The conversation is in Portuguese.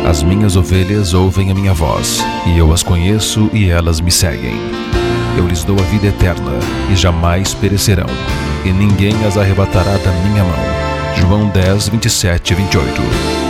As minhas ovelhas ouvem a minha voz, e eu as conheço e elas me seguem. Eu lhes dou a vida eterna, e jamais perecerão, e ninguém as arrebatará da minha mão. João 10, 27 e 28.